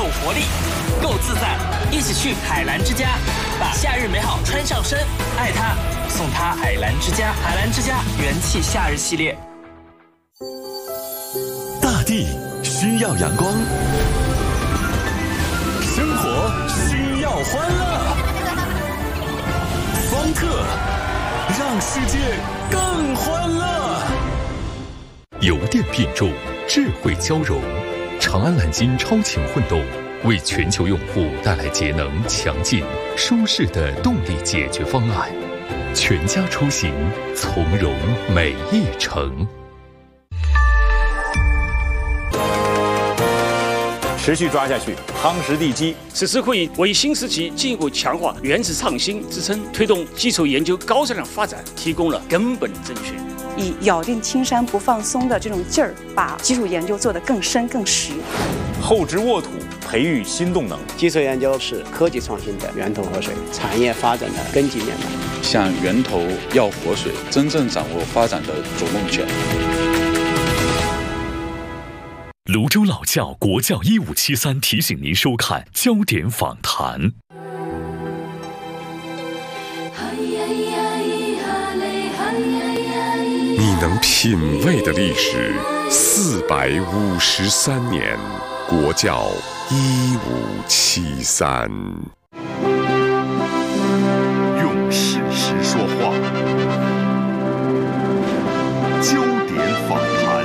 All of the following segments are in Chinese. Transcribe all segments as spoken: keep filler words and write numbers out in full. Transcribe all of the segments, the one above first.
活力，够自在，一起去海澜之家，把夏日美好穿上身，爱它，送它海澜之家。海澜之家元气夏日系列。 大地需要阳光，生活需要欢乐，方特让世界更欢乐。 油电并重，智慧交融，长安蓝金超前混动，为全球用户带来节能、强劲、舒适的动力解决方案，全家出行从容每一程。 持续抓下去，夯实地基。 此次会议为新时期进一步强化原子创新支撑，推动基础研究高质量发展提供了根本征询。 以咬定青山不放松的这种劲儿，把基础研究做得更深更实。 厚植沃土，培育新动能。 基础研究是科技创新的源头活水，产业发展的根基面脉。 向源头要活水，真正掌握发展的主动权。 泸州老窖国窖一五七三提醒您收看焦点访谈。 你能品味的历史四百五十三年，国窖一五七三。 用事实说话，焦点访谈。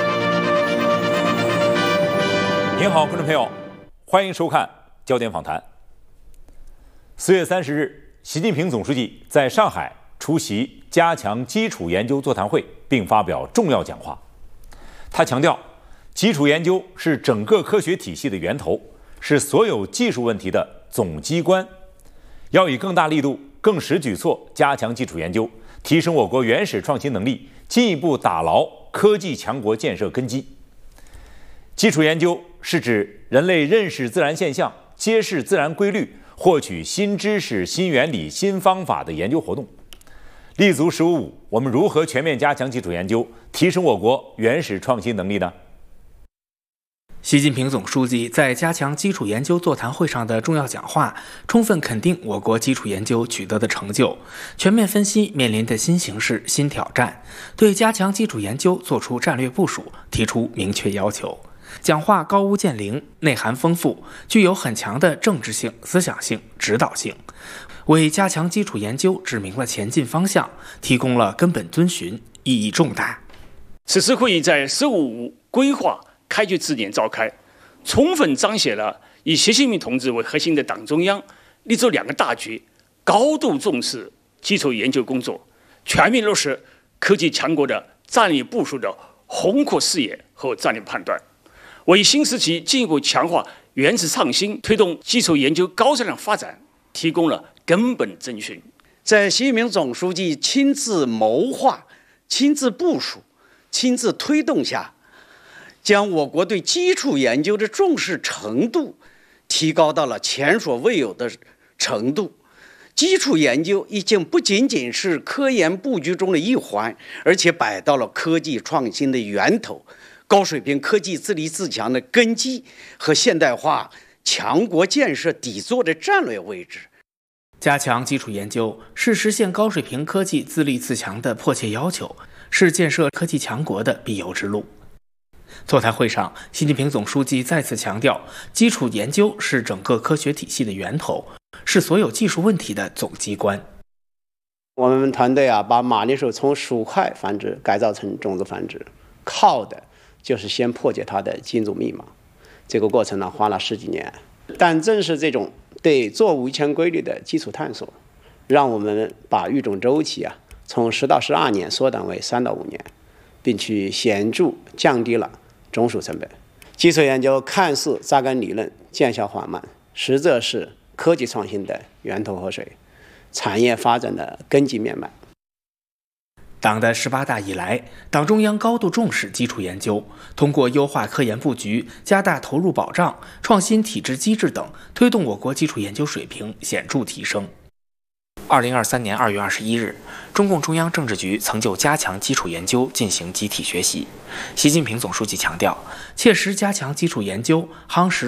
您好，观众朋友，欢迎收看焦点访谈。四月三十日，习近平总书记在上海出席加强基础研究座谈会，并发表重要讲话。他强调，基础研究是整个科学体系的源头，是所有技术问题的总机关，要以更大力度、更实举措加强基础研究，提升我国原始创新能力，进一步打牢科技强国建设根基。基础研究是指人类认识自然现象、揭示自然规律、获取新知识、新原理、新方法的研究活动。立足“十五五”，我们如何全面加强基础研究，提升我国原始创新能力呢？ 习近平总书记在加强基础研究座谈会上的重要讲话，充分肯定我国基础研究取得的成就，全面分析面临的新形势、新挑战，对加强基础研究作出战略部署，提出明确要求。讲话高屋建瓴，内涵丰富，具有很强的政治性、思想性、指导性，为加强基础研究指明了前进方向，提供了根本遵循，意义重大。 此次会议在“十五五”规划开局之年召开，充分彰显了以习近平同志为核心的党中央立足两个大局，高度重视基础研究工作，全面落实科技强国的战略部署的宏阔视野和战略判断，为新时期进一步强化原始创新、推动基础研究高质量发展提供了根本征询。 在习近平总书记亲自谋划、亲自部署、亲自推动下，将我国对基础研究的重视程度提高到了前所未有的程度。基础研究已经不仅仅是科研布局中的一环，而且摆到了科技创新的源头、高水平科技自立自强的根基和现代化强国建设底座的战略位置。 加强基础研究是实现高水平科技自立自强的迫切要求，是建设科技强国的必由之路。座谈会上，习近平总书记再次强调，基础研究是整个科学体系的源头，是所有技术问题的总机关。 我们团队啊，把马铃薯从薯块繁殖改造成种子繁殖，靠的就是先破解它的基因组密码。这个过程呢，花了十几年，但正是这种对作物遗传规律的基础探索，让我们把育种周期啊从十到十二年缩短为三到五年，并去显著降低了种薯成本。基础研究看似扎根理论、见效缓慢，实则是科技创新的源头活水，产业发展的根基面脉。 党的十八大以来，党中央高度重视基础研究，通过优化科研布局、加大投入保障、创新体制机制等，推动我国基础研究水平显著提升。二零二三年二月二十一日，中共中央政治局曾就加强基础研究进行集体学习。习近平总书记强调，切实加强基础研究，夯实